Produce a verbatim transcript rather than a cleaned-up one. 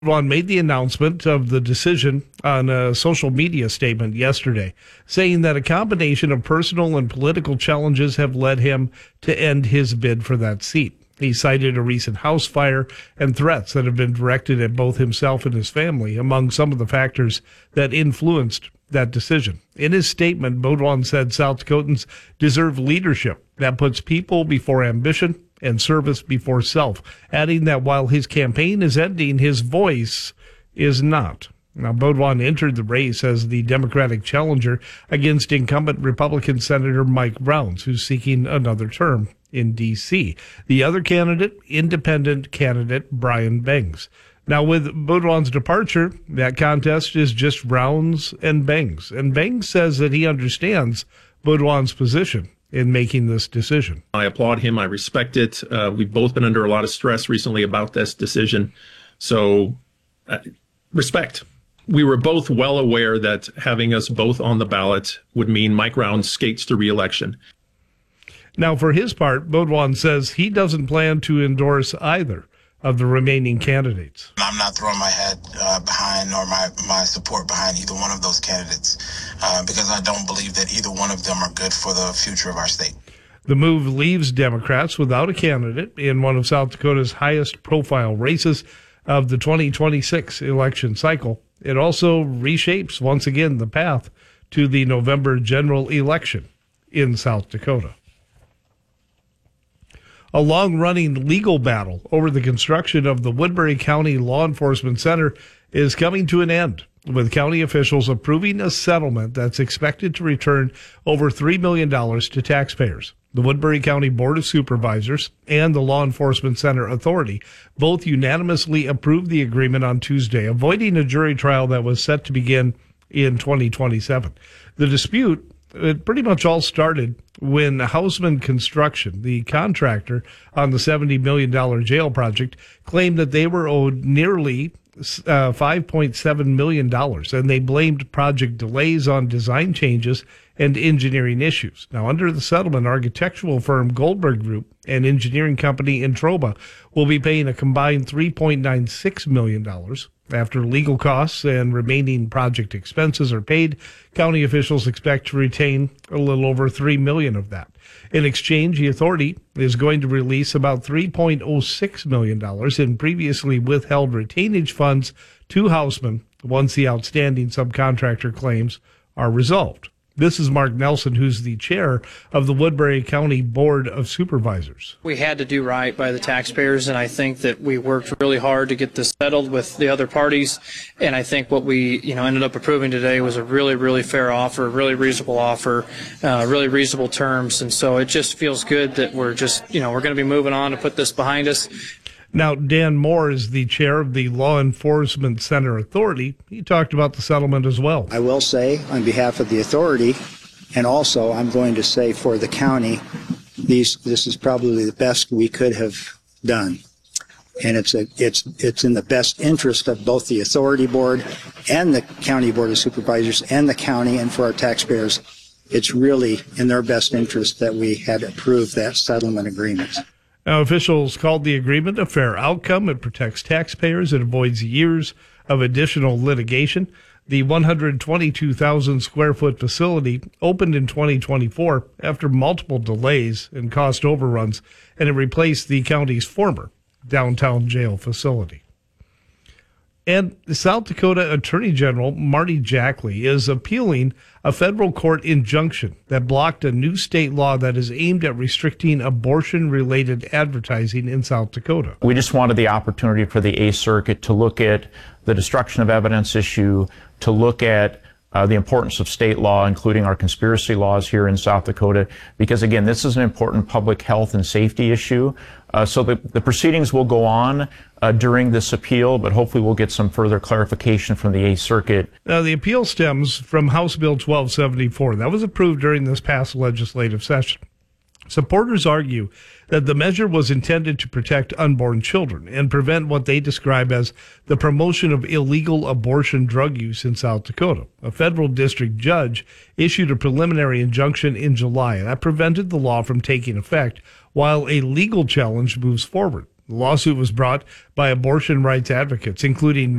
Boudreaux made the announcement of the decision on a social media statement yesterday, saying that a combination of personal and political challenges have led him to end his bid for that seat. He cited a recent house fire and threats that have been directed at both himself and his family among some of the factors that influenced that decision. In his statement, Boudreaux said South Dakotans deserve leadership that puts people before ambition and service before self, adding that while his campaign is ending, his voice is not. Now, Boudreaux entered the race as the Democratic challenger against incumbent Republican Senator Mike Rounds, who's seeking another term in D C. The other candidate, independent candidate Brian Bangs. Now, with Boudreaux's departure, that contest is just Rounds and Bangs. And Bangs says that he understands Boudreaux's position in making this decision. I applaud him. I respect it. Uh, we've both been under a lot of stress recently about this decision. So, uh, respect. We were both well aware that having us both on the ballot would mean Mike Rounds skates to re-election. Now, for his part, Boudreaux says he doesn't plan to endorse either of the remaining candidates. I'm not throwing my head uh, behind or my, my support behind either one of those candidates uh, because I don't believe that either one of them are good for the future of our state. The move leaves Democrats without a candidate in one of South Dakota's highest profile races of the twenty twenty-six election cycle. It also reshapes, once again, the path to the November general election in South Dakota. A long-running legal battle over the construction of the Woodbury County Law Enforcement Center is coming to an end, with county officials approving a settlement that's expected to return over three million dollars to taxpayers. The Woodbury County Board of Supervisors and the Law Enforcement Center Authority both unanimously approved the agreement on Tuesday, avoiding a jury trial that was set to begin in twenty twenty-seven. The dispute, it pretty much all started when Hausman Construction, the contractor on the seventy million dollars jail project, claimed that they were owed nearly uh, five point seven million dollars, and they blamed project delays on design changes and engineering issues. Now, under the settlement, architectural firm Goldberg Group and engineering company Introba will be paying a combined three point nine six million dollars. After legal costs and remaining project expenses are paid, county officials expect to retain a little over three million dollars of that. In exchange, the authority is going to release about three point oh six million dollars in previously withheld retainage funds to Hausman once the outstanding subcontractor claims are resolved. This is Mark Nelson, who's the chair of the Woodbury County Board of Supervisors. We had to do right by the taxpayers, and I think that we worked really hard to get this settled with the other parties. And I think what we, you know, ended up approving today was a really, really fair offer, really reasonable offer, uh, really reasonable terms. And so it just feels good that we're just, you know, we're going to be moving on to put this behind us. Now, Dan Moore is the chair of the Law Enforcement Center Authority. He talked about the settlement as well. I will say, on behalf of the authority, and also I'm going to say for the county, these this is probably the best we could have done. And it's a, it's it's in the best interest of both the authority board and the county board of supervisors and the county, and for our taxpayers. It's really in their best interest that we had approved that settlement agreement. Now, officials called the agreement a fair outcome. It protects taxpayers. It avoids years of additional litigation. The one hundred twenty-two thousand square foot facility opened in twenty twenty-four after multiple delays and cost overruns, and it replaced the county's former downtown jail facility. And the South Dakota Attorney General Marty Jackley is appealing a federal court injunction that blocked a new state law that is aimed at restricting abortion-related advertising in South Dakota. We just wanted the opportunity for the Eighth Circuit to look at the destruction of evidence issue, to look at uh, the importance of state law, including our conspiracy laws here in South Dakota, because, again, this is an important public health and safety issue. Uh, so the, the proceedings will go on uh, during this appeal, but hopefully we'll get some further clarification from the Eighth Circuit. Now, the appeal stems from House Bill twelve seventy-four. That was approved during this past legislative session. Supporters argue that the measure was intended to protect unborn children and prevent what they describe as the promotion of illegal abortion drug use in South Dakota. A federal district judge issued a preliminary injunction in July that prevented the law from taking effect while a legal challenge moves forward. The lawsuit was brought by abortion rights advocates, including